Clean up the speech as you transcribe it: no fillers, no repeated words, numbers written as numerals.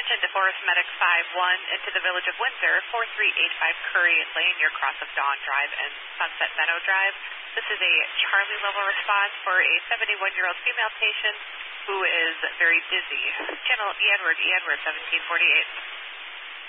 Attention to Forest Medic 5-1 into the Village of Windsor, 4385 Curry Lane, near Cross of Dawn Drive and Sunset Meadow Drive. This is a Charlie level response for a 71-year-old female patient who is very dizzy. Channel E. Edward, 1748.